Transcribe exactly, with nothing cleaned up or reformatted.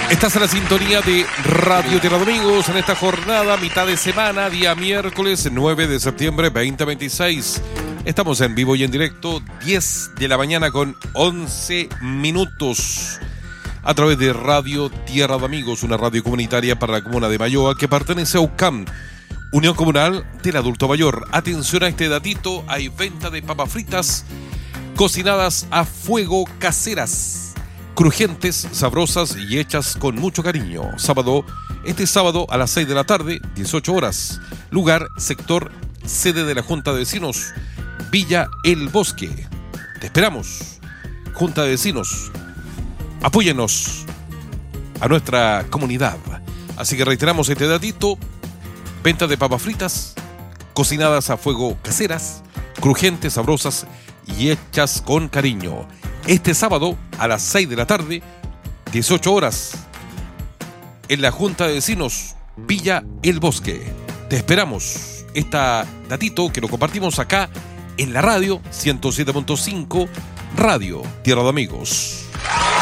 Estás en la sintonía de Radio Tierra de Amigos en esta jornada, mitad de semana, día miércoles nueve de septiembre veinte veintiséis. Estamos en vivo y en directo, diez de la mañana con once minutos. A través de Radio Tierra de Amigos, una radio comunitaria para la comuna de Mayoa que pertenece a U C A M, Unión Comunal del Adulto Mayor. Atención a este datito, hay venta de papas fritas cocinadas a fuego, caseras, crujientes, sabrosas y hechas con mucho cariño. Sábado, este sábado a las seis de la tarde, dieciocho horas. Lugar, sector, sede de la Junta de Vecinos, Villa El Bosque. Te esperamos, Junta de Vecinos. Apóyenos a nuestra comunidad. Así que reiteramos este datito: venta de papas fritas cocinadas a fuego, caseras, crujientes, sabrosas y hechas con cariño. Este sábado a las seis de la tarde, dieciocho horas, en la Junta de Vecinos, Villa El Bosque. Te esperamos. Este datito que lo compartimos acá en la radio ciento siete punto cinco, Radio Tierra de Amigos.